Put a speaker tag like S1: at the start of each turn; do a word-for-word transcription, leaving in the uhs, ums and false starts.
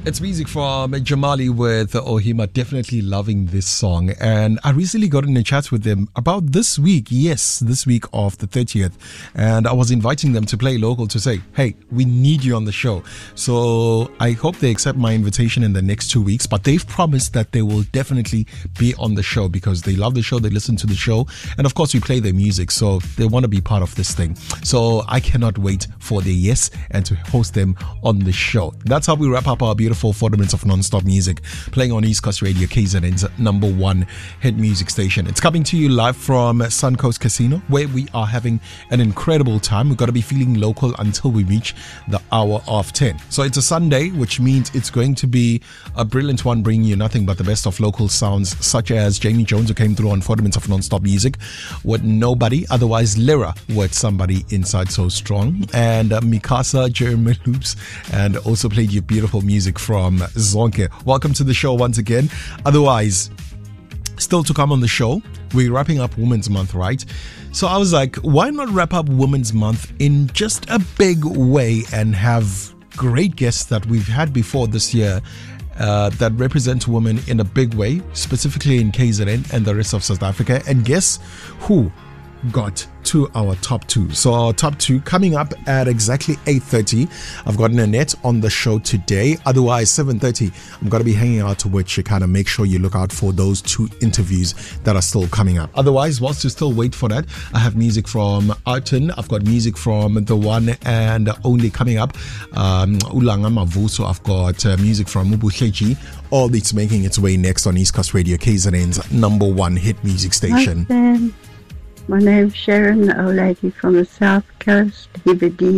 S1: It's music from Jamali with Ohima. Definitely loving this song. And I recently got in a chat with them about this week. Yes, this week of the thirtieth. And I was inviting them to play local to say, hey, we need you on the show. So I hope they accept my invitation in the next two weeks. But they've promised that they will definitely be on the show because they love the show. They listen to the show. And of course, we play their music. So they want to be part of this thing. So I cannot wait for their yes and to host them on the show. That's how we wrap up our beautiful forty minutes of non-stop music playing on East Coast Radio, K Z N's number one hit music station. It's coming to you live from Suncoast Casino, where we are having an incredible time. We've got to be feeling local until we reach the hour of ten. So it's a Sunday, which means it's going to be a brilliant one, bringing you nothing but the best of local sounds, such as Jamie Jones, who came through on forty minutes of non-stop music with Nobody, otherwise Lyra with Somebody Inside So Strong, and uh, Mikasa, Jeremy Loops, and also played you beautiful music from Zonke. Welcome to the show once again. Otherwise, still to come on the show, we're wrapping up Women's Month, right? So I was like, why not wrap up Women's Month in just a big way and have great guests that we've had before this year uh, that represent women in a big way, specifically in K Z N and the rest of South Africa. And guess who got to our top two? So our top two coming up at exactly eight thirty. I've got Nanette on the show today. Otherwise, seven thirty, I'm going to be hanging out to which you kind of make sure you look out for those two interviews that are still coming up. Otherwise, whilst you still wait for that, I have music from Arton. I've got music from the one and only coming up, um, Ulanga Mavuso. I've got uh, music from Ubuhleji. All it's making its way next on East Coast Radio, K Z N's number one hit music station.
S2: Hi, my name's Sharon, the old lady from the South Coast, Hibidi.